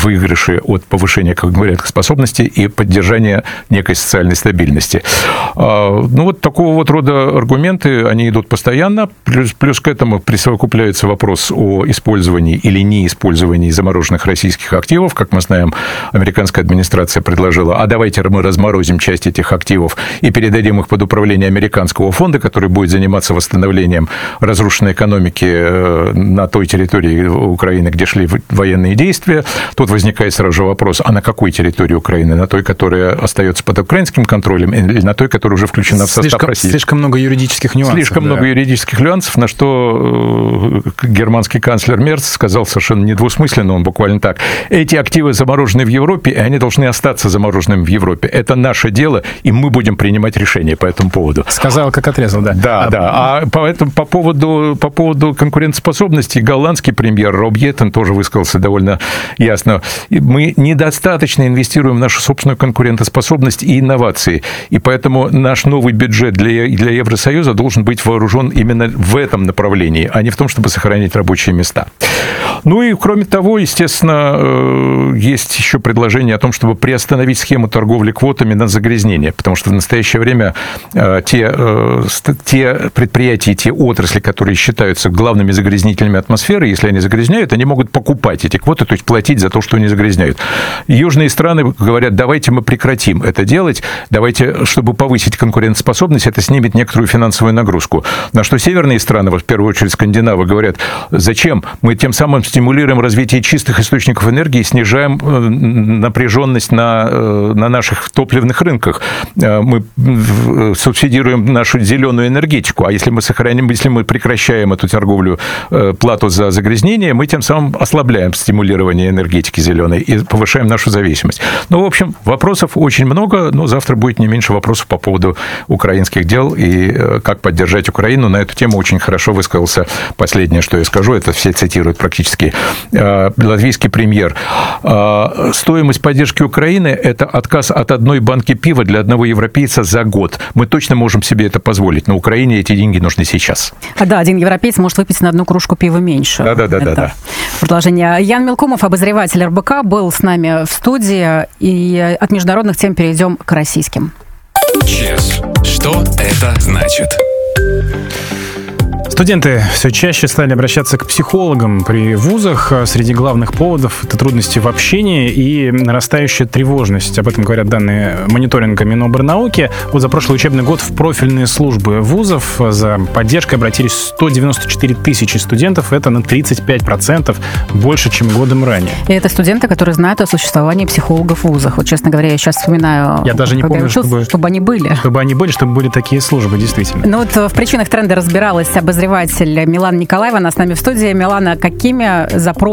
выигрыши от повышения конкурентоспособности и поддержания некой социальной стабильности. Ну, вот такого вот рода аргументы, они идут постоянно. Плюс к этому присовокупляется вопрос о использовании или неиспользовании замороженных российских активов. Как мы знаем, американская администрация предложила, а давайте мы разморозим часть этих активов и передадим их под управление американского фонда, который будет заниматься восстановлением разрушенной экономики на той территории Украины, где шли военные действия. Тут возникает сразу же вопрос, а на какой территории Украины? На той, которая остается под украинским контролем, или на той, которая уже включена в состав России? Слишком много юридических нюансов. Слишком много юридических нюансов, на что германский канцлер Мерц сказал совершенно недвусмысленно, он буквально так: эти активы заморожены в Европе, и они должны остаться замороженными в Европе. Это наше дело, и мы будем принимать решения по этому поводу. Сказал, как отрезал, да. Да. А поэтому по поводу конкурентоспособности голландский премьер Роб Йеттен тоже высказался довольно ясно. Мы недостаточно инвестируем в нашу собственную конкурентоспособность и инновации, и поэтому наш новый бюджет для Евросоюза должен быть вооружен именно в этом направлении, а не в том, чтобы сохранить рабочие места. Ну и, кроме того, естественно, есть еще предложение о том, чтобы приостановить схему торговли квотами на загрязнение, потому что в настоящее время те предприятия, те отрасли, которые считаются главными загрязнителями атмосферы, если они загрязняют, они могут покупать эти квоты, то есть платить за то, что они загрязняют. Южные страны говорят, давайте мы прекратим это делать, давайте, чтобы повысить конкурентоспособность, это снимет некоторую финансовую нагрузку. На что северные страны, в первую очередь скандинавы, говорят, зачем? Мы тем самым стимулируем развитие чистых источников энергии, снижаем напряженность на наших топливных рынках. Мы субсидируем нашу зеленую энергетику, а если мы прекращаем эту торговлю, плату за загрязнение, мы тем самым ослабляем стимулирование энергетики зеленой и повышаем нашу зависимость. Ну, в общем, вопросов очень много, но завтра будет не меньше вопросов по поводу украинских дел и как поддержать Украину. На эту тему очень хорошо высказался последнее, что я скажу, это все цитируют практически, латвийский премьер. Стоимость поддержки Украины – это отказ от одной банки пива для одного европейца за год. Мы точно можем себе это позволить. На Украине эти деньги нужны сейчас. Да, один европеец может выпить на одну кружку пива меньше. Да. Продолжение. Ян Мелкумов, обозреватель РБК, был с нами в студии. И от международных тем перейдем к российским. ЧЕС. Что это значит? Студенты все чаще стали обращаться к психологам при вузах. Среди главных поводов это трудности в общении и нарастающая тревожность. Об этом говорят данные мониторинга Минобрнауки. Вот за прошлый учебный год в профильные службы вузов за поддержкой обратились 194 тысячи студентов. Это на 35% больше, чем годом ранее. И это студенты, которые знают о существовании психологов в вузах. Вот, честно говоря, я сейчас вспоминаю... Я даже не помню, чтобы они были. Чтобы были такие службы, действительно. Ну вот в причинах тренда разбиралась обозреватель Милана Николаева, она с нами в студии. Милана, с какими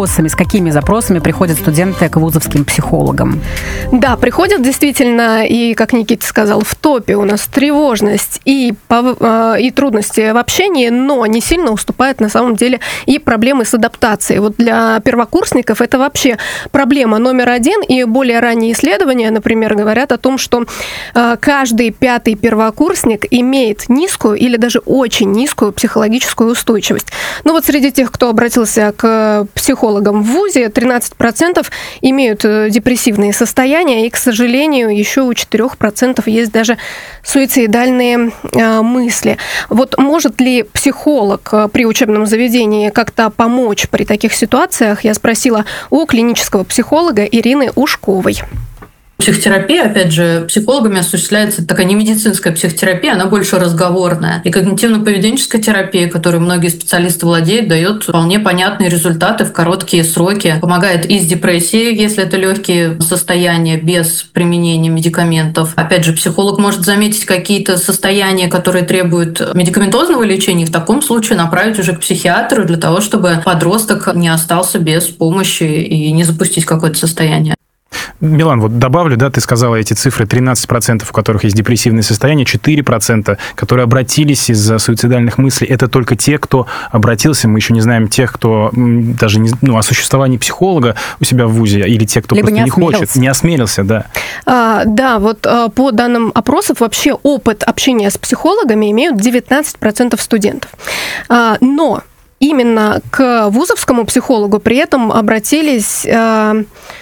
запросами приходят студенты к вузовским психологам? Да, приходят действительно, и, как Никита сказал, в топе у нас тревожность и трудности в общении, но не сильно уступает на самом деле и проблемы с адаптацией. Вот для первокурсников это вообще проблема номер один, и более ранние исследования, например, говорят о том, что каждый пятый первокурсник имеет низкую или даже очень низкую психологическую устойчивость. Ну вот среди тех, кто обратился к психологам в ВУЗе, 13% имеют депрессивные состояния, и, к сожалению, еще у 4% есть даже суицидальные мысли. Вот может ли психолог при учебном заведении как-то помочь при таких ситуациях? Я спросила у клинического психолога Ирины Ушковой. Психотерапия, опять же, психологами осуществляется такая не медицинская психотерапия, она больше разговорная. И когнитивно-поведенческая терапия, которой многие специалисты владеют, дает вполне понятные результаты в короткие сроки. Помогает и с депрессией, если это легкие состояния без применения медикаментов. Опять же, психолог может заметить какие-то состояния, которые требуют медикаментозного лечения, и в таком случае направить уже к психиатру для того, чтобы подросток не остался без помощи и не запустить какое-то состояние. Милан, вот добавлю, да, ты сказала эти цифры, 13%, у которых есть депрессивные состояния, 4%, которые обратились из-за суицидальных мыслей. Это только те, кто обратился, мы еще не знаем тех, кто даже о существовании психолога у себя в ВУЗе, или те, кто либо просто не хочет, не осмелился, да. Да, вот по данным опросов, вообще опыт общения с психологами имеют 19% студентов. Но именно к вузовскому психологу при этом обратились